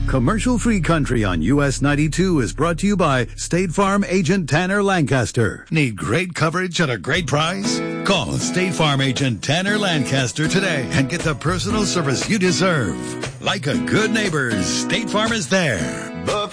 Commercial-free country on US 92 is brought to you by State Farm agent Tanner Lancaster. Need great coverage at a great price? Call State Farm agent Tanner Lancaster today and get the personal service you deserve. Like a good neighbor, State Farm is there.